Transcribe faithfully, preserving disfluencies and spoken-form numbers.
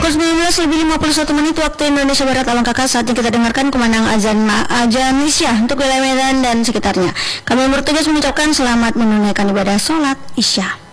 Pukul sembilan belas lebih lima puluh satu menit waktu Indonesia Barat. Alangkah saatnya kita dengarkan kumandang azan ma- azan Isya untuk wilayah Medan dan sekitarnya. Kami bertugas mengucapkan selamat menunaikan ibadah sholat Isya.